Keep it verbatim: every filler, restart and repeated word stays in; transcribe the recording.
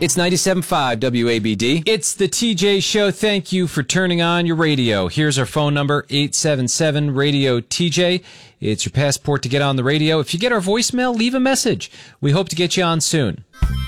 It's ninety-seven point five W A B D. It's the T J Show. Thank you for turning on your radio. Here's our phone number, eight seven seven radio T J. It's your passport to get on the radio. If you get our voicemail, leave a message. We hope to get you on soon.